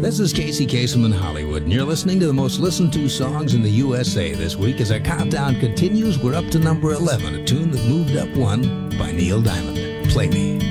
This is Casey Kasem in Hollywood, and you're listening to the most listened to songs in the USA this week. As our countdown continues, we're up to number 11, a tune that moved up one by Neil Diamond. Play Me.